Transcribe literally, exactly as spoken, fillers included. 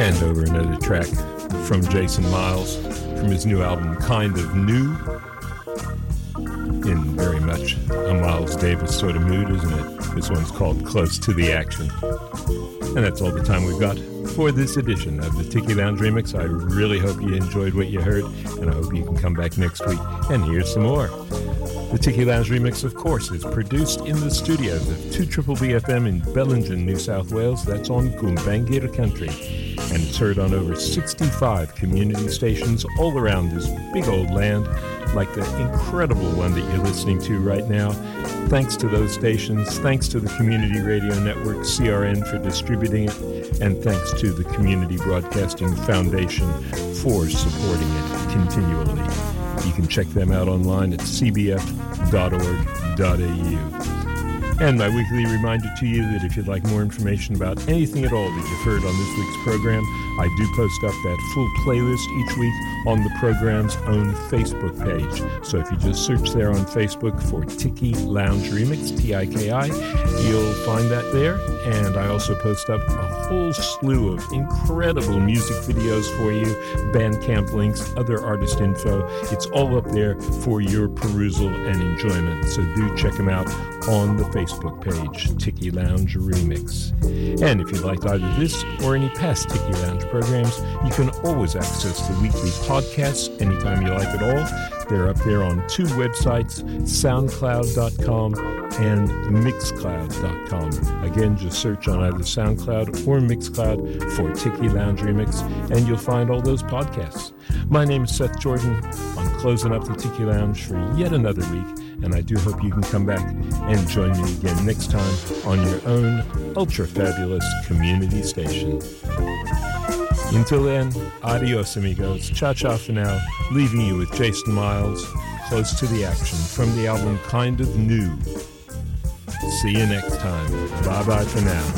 And over another track from Jason Miles from his new album, Kind of New. In very much a Miles Davis sort of mood, isn't it? This one's called Close to the Action. And that's all the time we've got for this edition of the Tiki Lounge Remix. I really hope you enjoyed what you heard, and I hope you can come back next week and hear some more. The Tiki Lounge Remix, of course, is produced in the studios of two B B F M in Bellingen, New South Wales. That's on Gumbaynggirr country. And it's heard on over sixty-five community stations all around this big old land, like the incredible one that you're listening to right now. Thanks to those stations, thanks to the Community Radio Network, C R N, for distributing it, and thanks to the Community Broadcasting Foundation for supporting it continually. You can check them out online at c b f dot org dot a u. And my weekly reminder to you that if you'd like more information about anything at all that you've heard on this week's program, I do post up that full playlist each week on the program's own Facebook page. So if you just search there on Facebook for Tiki Lounge Remix, T I K I, you'll find that there. And I also post up a whole slew of incredible music videos for you, Bandcamp links, other artist info. It's all up there for your perusal and enjoyment. So do check them out on the Facebook page, Tiki Lounge Remix. And if you'd like either this or any past Tiki Lounge programs, you can always access the weekly podcasts anytime you like at all. They're up there on two websites, soundcloud dot com and mixcloud dot com. Again, just search on either SoundCloud or Mixcloud for Tiki Lounge Remix, and you'll find all those podcasts. My name is Seth Jordan. I'm closing up the Tiki Lounge for yet another week, and I do hope you can come back and join me again next time on your own ultra-fabulous community station. Until then, adios amigos, cha-cha for now, leaving you with Jason Miles, Close to the Action, from the album Kind of New. See you next time. Bye-bye for now.